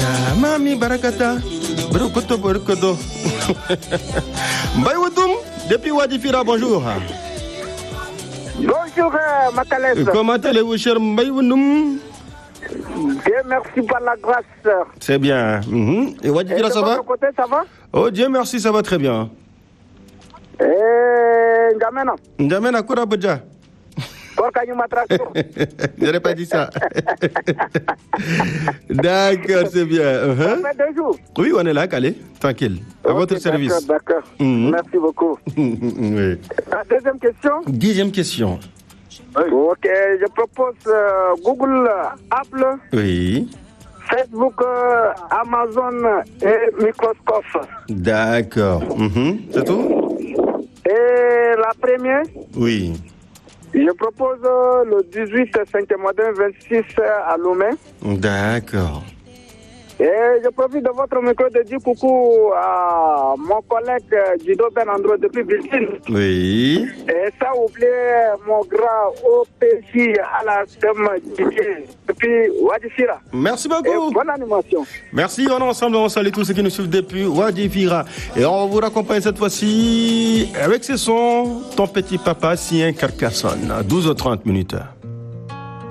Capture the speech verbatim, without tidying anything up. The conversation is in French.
barakata, mami barakata, brokoto brokoto. Mbaye Woudoum, depuis Wadi Fira, bonjour. Bonjour, euh, Makalès. Comment allez-vous, cher Mbaye Woudoum? Dieu merci par la grâce. C'est bien. Mm-hmm. Et Wadi Fira, ça va? Côté, ça va? Oh, Dieu merci, ça va très bien. Eh, N'Djamena. N'Djamena, Koura Bodja. Je n'aurais pas dit ça. D'accord, c'est bien. Uh-huh. Ça fait deux jours. Oui, on est là, Calais. Tranquille. À okay, votre service. D'accord, d'accord. Mm-hmm. Merci beaucoup. Oui. Deuxième question. Dixième question. Oui. Ok, je propose euh, Google, Apple. Oui. Facebook, euh, Amazon et Microsoft. D'accord. Mm-hmm. C'est tout? Et la première? Oui. Je propose euh, le dix-huit cinquième mois vingt-six à Lomé. D'accord. Et je profite de votre micro de dire coucou à mon collègue Guido Benandro depuis Bristol. Oui. Et ça oublie mon grand O P J à la S M depuis Wadi Fira. Merci beaucoup. Et bonne animation. Merci, on est ensemble, on salue tous ceux qui nous suivent depuis Wadi Fira. Et on vous raccompagne cette fois-ci avec ce son, ton petit papa, Sien Carcassonne, à douze heures trente minutes.